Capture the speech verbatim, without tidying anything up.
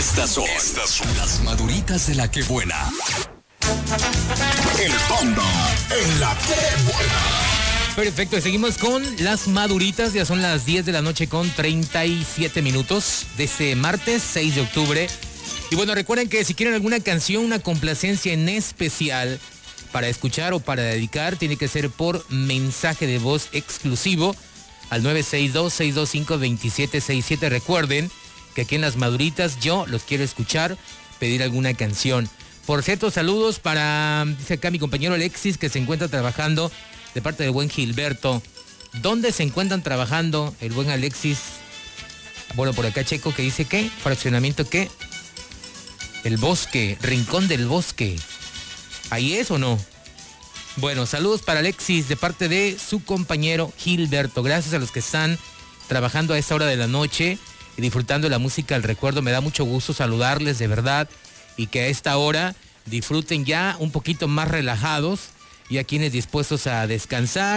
Estas son, Estas son las maduritas de la que buena. El Panda en la que buena. Perfecto, seguimos con las maduritas. Ya son las diez de la noche con treinta y siete minutos de este martes seis de octubre. Y bueno, recuerden que si quieren alguna canción, una complacencia en especial para escuchar o para dedicar, tiene que ser por mensaje de voz exclusivo al nueve seis dos, seis dos cinco, dos siete seis siete. Recuerden que aquí en las maduritas yo los quiero escuchar, pedir alguna canción. Por cierto, saludos para, dice acá mi compañero Alexis, que se encuentra trabajando de parte del buen Gilberto. ¿Dónde se encuentran trabajando el buen Alexis? Bueno, por acá Checo que dice que, fraccionamiento que, el bosque, Rincón del Bosque. ¿Ahí es o no? Bueno, saludos para Alexis de parte de su compañero Gilberto. Gracias a los que están trabajando a esta hora de la noche y disfrutando la música del recuerdo. Me da mucho gusto saludarles de verdad y que a esta hora disfruten ya un poquito más relajados y a quienes dispuestos a descansar.